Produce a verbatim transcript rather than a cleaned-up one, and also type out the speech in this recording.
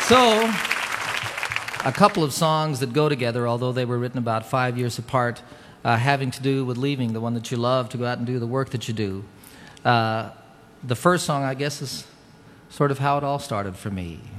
So, a couple of songs that go together, although they were written about five years apart, uh, having to do with leaving the one that you love to go out and do the work that you do. Uh, the first song, I guess, is sort of how it all started for me.